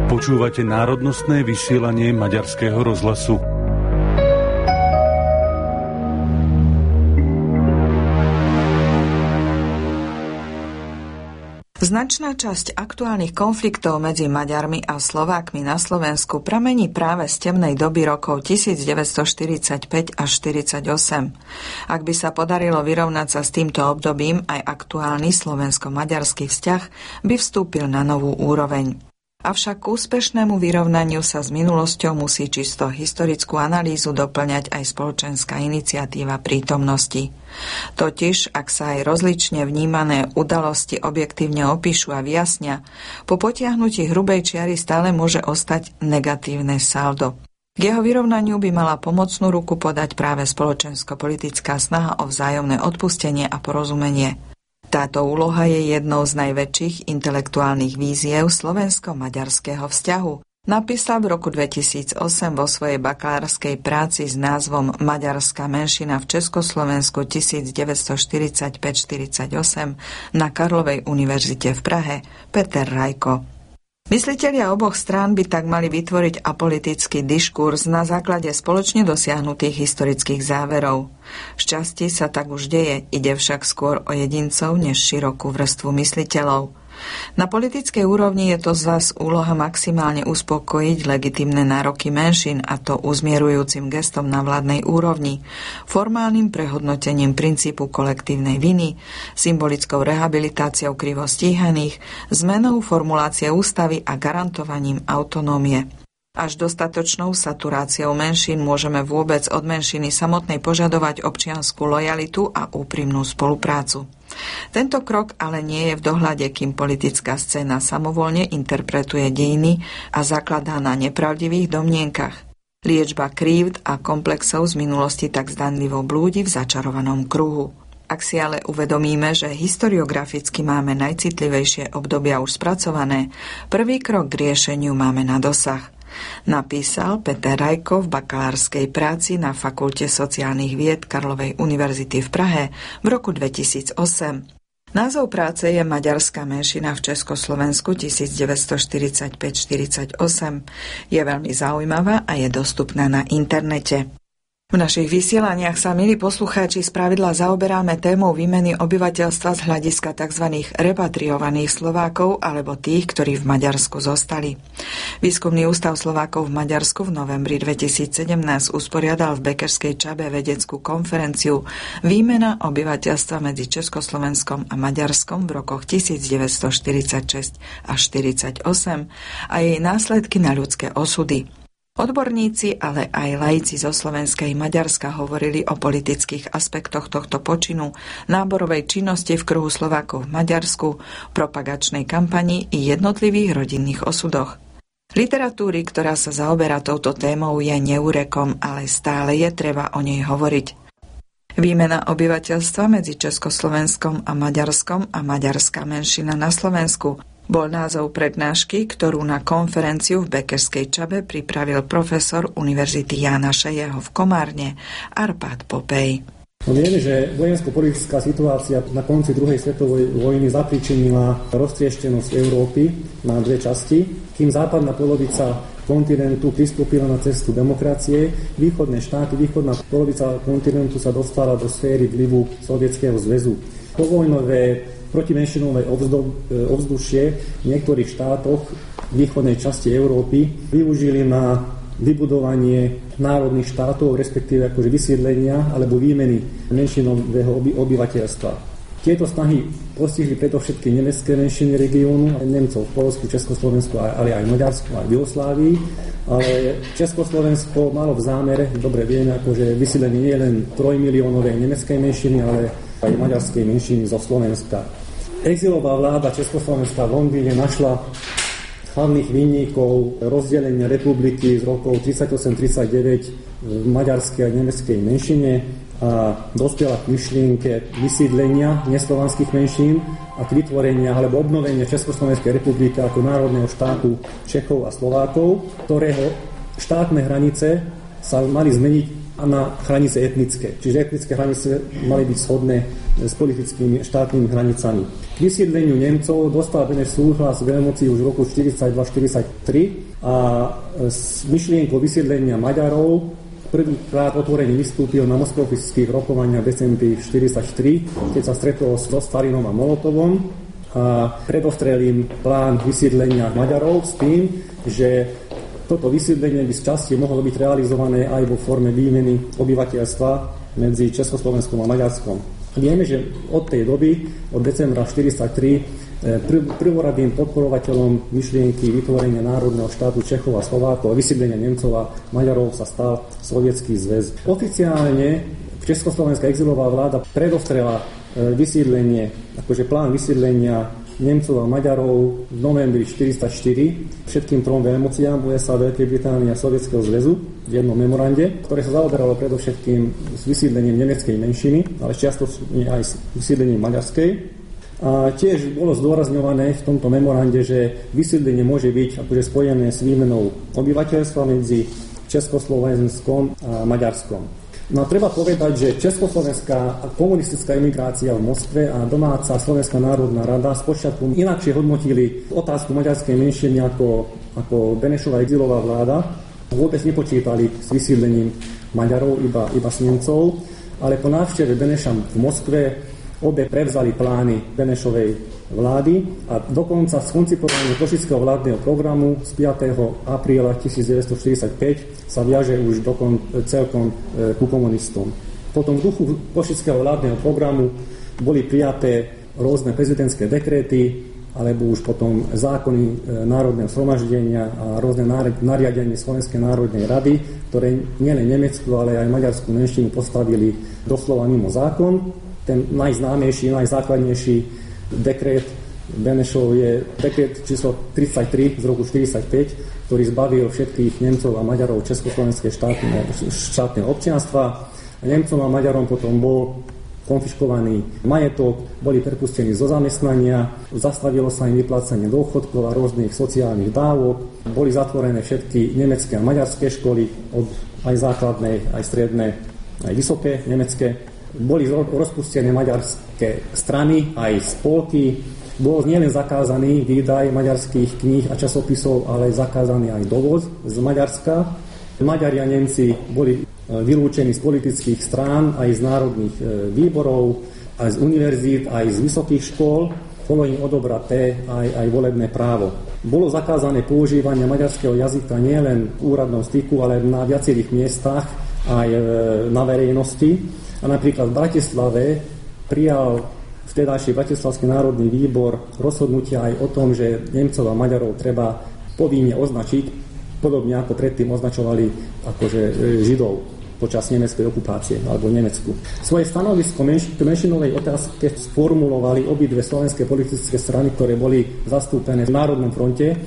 Počúvate národnostné vysielanie Maďarského rozhlasu. Značná časť aktuálnych konfliktov medzi Maďarmi a Slovákmi na Slovensku pramení práve z temnej doby rokov 1945 až 1948. Ak by sa podarilo vyrovnať sa s týmto obdobím, aj aktuálny slovensko-maďarský vzťah by vstúpil na novú úroveň. Avšak k úspešnému vyrovnaniu sa s minulosťou musí čisto historickú analýzu doplňať aj spoločenská iniciatíva prítomnosti. Totiž, ak sa aj rozlične vnímané udalosti objektívne opíšu a vyjasnia, po potiahnutí hrubej čiary stále môže ostať negatívne saldo. K jeho vyrovnaniu by mala pomocnú ruku podať práve spoločensko-politická snaha o vzájomné odpustenie a porozumenie. Táto úloha je jednou z najväčších intelektuálnych víziev slovensko-maďarského vzťahu. Napísal v roku 2008 vo svojej bakalárskej práci s názvom Maďarská menšina v Československu 1945-48 na Karlovej univerzite v Prahe Peter Rajko. Myslitelia oboch strán by tak mali vytvoriť apolitický diskurs na základe spoločne dosiahnutých historických záverov. Šťastie sa tak už deje, ide však skôr o jedincov než širokú vrstvu mysliteľov. Na politickej úrovni je to zas úloha maximálne uspokojiť legitímne nároky menšín, a to uzmierujúcim gestom na vládnej úrovni, formálnym prehodnotením princípu kolektívnej viny, symbolickou rehabilitáciou krivo stíhaných, zmenou formulácie ústavy a garantovaním autonómie. Až dostatočnou saturáciou menšín môžeme vôbec od menšiny samotnej požadovať občiansku lojalitu a úprimnú spoluprácu. Tento krok ale nie je v dohľade, kým politická scéna samovoľne interpretuje dejiny a zakladá na nepravdivých domnienkach. Liečba krívd a komplexov z minulosti tak zdanlivo blúdi v začarovanom kruhu. Ak si ale uvedomíme, že historiograficky máme najcitlivejšie obdobia už spracované, prvý krok k riešeniu máme na dosah. Napísal Peter Rajko v bakalárskej práci na Fakulte sociálnych vied Karlovej univerzity v Prahe v roku 2008. Názov práce je Maďarská menšina v Československu 1945-48. Je veľmi zaujímavá a je dostupná na internete. V našich vysielaniach sa, milí poslucháči, spravidla zaoberáme témou výmeny obyvateľstva z hľadiska tzv. Repatriovaných Slovákov alebo tých, ktorí v Maďarsku zostali. Výskumný ústav Slovákov v Maďarsku v novembri 2017 usporiadal v Bekerskej Čabe vedeckú konferenciu Výmena obyvateľstva medzi Československom a Maďarskom v rokoch 1946 až 1948 a jej následky na ľudské osudy. Odborníci, ale aj laici zo Slovenska i Maďarska hovorili o politických aspektoch tohto počinu, náborovej činnosti v kruhu Slovákov v Maďarsku, propagačnej kampani i jednotlivých rodinných osudoch. Literatúry, ktorá sa zaoberá touto témou, je neúrekom, ale stále je treba o nej hovoriť. Výmena obyvateľstva medzi Československom a Maďarskom a maďarská menšina na Slovensku bol názov prednášky, ktorú na konferenciu v Bekerskej Čabe pripravil profesor Univerzity Jána Šejeho v Komárne Arpád Popej. Vieme, že vojensko-politická situácia na konci druhej svetovej vojny zapričinila roztrieštenosť Európy na dve časti, kým západná polovica kontinentu pristúpila na cestu demokracie, východné štáty, východná polovica kontinentu sa dostala do sféry vplyvu Sovietskeho zväzu. Povojnové protimenšinové ovzdušie v niektorých štátoch východnej časti Európy využili na vybudovanie národných štátov, respektíve akože vysídlenia alebo výmeny menšinového obyvateľstva. Tieto snahy postihli predovšetkým nemecké menšiny regiónu, Nemcov v Poľsku, Československu, ale aj Maďarsku a Jugoslávii. Ale Československo malo v zámere, dobre vieme, akože vysídlenie nie len 3 miliónovej nemeckej menšiny, ale aj maďarskej menšiny zo Slovenska. Exilová vláda Československa v Londýne našla hlavných vinníkov rozdelenia republiky z rokov 38-39 v maďarskej a nemeckej menšine a dospela k myšlienke vysídlenia neslovanských menšín a k vytvorenia alebo obnovenia Československej republiky ako národného štátu Čechov a Slovákov, ktorého štátne hranice sa mali zmeniť a na hranice etnické. Čiže etnické hranice mali byť shodné s politickými štátnymi hranicami. K vysídleniu Nemcov dostal Beneš súhlas veľmocí už v roku 1942-1943 a s myšlienkou vysídlenia Maďarov prvýkrát otvorene vystúpil na moskovských rokovaniach v decembri 1943, keď sa stretol so Stalinom a Molotovom a predostrel im plán vysídlenia Maďarov s tým, že toto vysídlenie by z časti mohlo byť realizované aj vo forme výmeny obyvateľstva medzi Československom a Maďarskom. Vieme, že od tej doby, od decembra 1943, prvoradým podporovateľom myšlienky vytvorenia národného štátu Čechov a Slovákov a vysídlenia Nemcov a Maďarov sa stal Sovietský zväz. Oficiálne československá exilová vláda predostrela vysídlenie, akože plán vysídlenia Nemcov a Maďarov v novembri 1944 všetkým trom veľmociam USA, Veľkej Británie a Sovietskeho zväzu v jednom memorande, ktoré sa zaoberalo predovšetkým s vysídlením nemeckej menšiny, ale čiastočne aj s vysídlením maďarskej. A tiež bolo zdôrazňované v tomto memorande, že vysídlenie môže byť akože spojené s výmenou obyvateľstva medzi Československom a Maďarskom. No a treba povedať, že československá komunistická emigrácia v Moskve a domáca Slovenská národná rada spočiatku inakšie hodnotili otázku maďarskej menšiny ako Benešová exilová vláda. Vôbec nepočítali s vysídlením Maďarov, iba s Nemcov, ale po návšteve Beneša v Moskve obe prevzali plány Benešovej vlády a dokonca skoncipovanie košického vládneho programu z 5. apríla 1945 sa viaže už celkom ku komunistom. Potom v duchu košického vládneho programu boli prijaté rôzne prezidentské dekréty alebo už potom zákony národného zhromaždenia a rôzne nariadenie Slovenskej národnej rady, ktoré nielen Nemecku, ale aj maďarskú menšinu postavili doslova mimo zákon. Ten najznámejší, najzákladnejší dekret Benešov je dekret číslo 33 z roku 1945, ktorý zbavil všetkých Nemcov a Maďarov československého štátneho občianstva. A Nemcom a Maďarom potom bol konfiškovaný majetok, boli prepustení zo zamestnania, zastavilo sa im vyplácanie dôchodkov a rôznych sociálnych dávok, boli zatvorené všetky nemecké a maďarské školy, aj základné, aj stredné, aj vysoké nemecké. Boli rozpustené maďarské strany, aj spolky. Bol nielen zakázaný výdaj maďarských kníh a časopisov, ale zakázaný aj dovoz z Maďarska. Maďari a Nemci boli vylúčení z politických strán, aj z národných výborov, aj z univerzít, aj z vysokých škôl. Bolo im odobraté aj volebné právo. Bolo zakázané používanie maďarského jazyka nielen v úradnom styku, ale na viacerých miestach aj na verejnosti. A napríklad v Bratislave prijal vtedajší Bratislavský národný výbor rozhodnutia aj o tom, že Nemcov a Maďarov treba povinne označiť, podobne ako predtým označovali akože Židov počas nemeckej okupácie alebo v Nemecku. Svoje stanovisko k menšinovej otázke sformulovali obidve slovenské politické strany, ktoré boli zastúpené v Národnom fronte,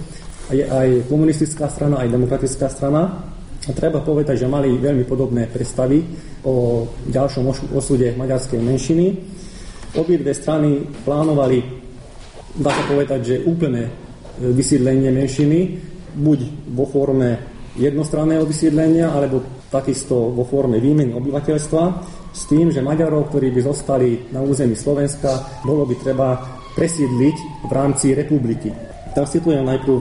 aj komunistická strana, aj demokratická strana. A treba povedať, že mali veľmi podobné predstavy o ďalšom osude maďarskej menšiny. Obidve strany plánovali, dá sa povedať, že úplné vysídlenie menšiny, buď vo forme jednostranného vysídlenia, alebo takisto vo forme výmeny obyvateľstva, s tým, že Maďarov, ktorí by zostali na území Slovenska, bolo by treba presídliť v rámci republiky. Teraz citujem najprv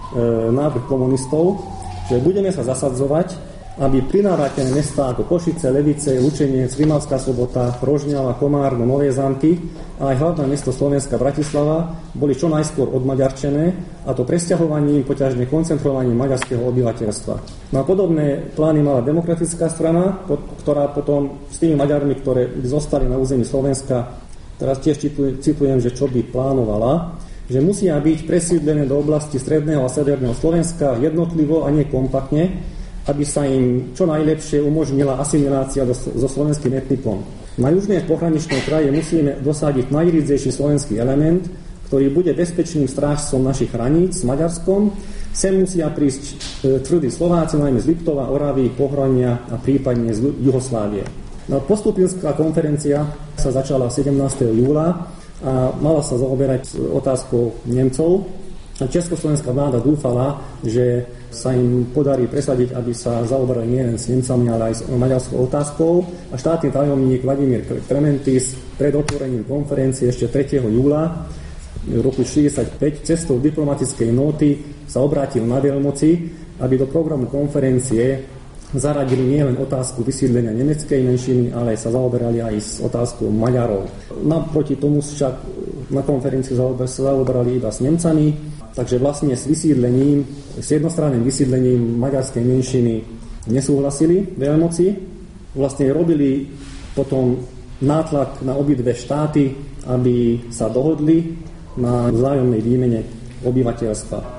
návrh komunistov, že budeme sa zasadzovať, aby prinávratené mestá ako Košice, Levice, Lučenec, Rimavská Sobota, Rožňava, Komárno, Nové Zámky a aj hlavné mesto Slovenska Bratislava boli čo najskôr odmaďarčené, a to presťahovaním, poťažne koncentrovaním maďarského obyvateľstva. No a podobné plány mala demokratická strana, ktorá potom s tými Maďarmi, ktoré zostali na území Slovenska, teraz tiež citujem, že čo by plánovala, že musia byť presídlené do oblasti stredného a severného Slovenska jednotlivo a nie kompaktne, aby sa im čo najlepšie umožnila asimilácia so slovenským etnikom. Na južnej pohraničnej kraje musíme dosadiť najrídzejší slovenský element, ktorý bude bezpečným strážcom našich hraníc s Maďarskom. Sem musia prísť tvrdí Slováci, najmä z Liptova, Oravy, Pohronia a prípadne z Juhoslávie. No, postupilská konferencia sa začala 17. júla a mala sa zaoberať otázkou Nemcov Československá vláda dúfala, že sa im podarí presadiť, aby sa zaoberali nielen s Nemcami, ale aj s maďarskou otázkou. A štátny tajomník Vladimír Klementis pred otvorením konferencie ešte 3. júla roku 1945 cestou diplomatickej nóty sa obrátil na veľmoci, aby do programu konferencie zaradili nielen otázku vysídlenia nemeckej menšiny, ale sa zaoberali aj s otázkou Maďarov. Naproti tomu však na konferencii sa zaoberali iba s Nemcami, takže vlastne s jednostranným vysídlením maďarskej menšiny nesúhlasili veľmoci. Vlastne robili potom nátlak na obidve štáty, aby sa dohodli na vzájomnej výmene obyvateľstva.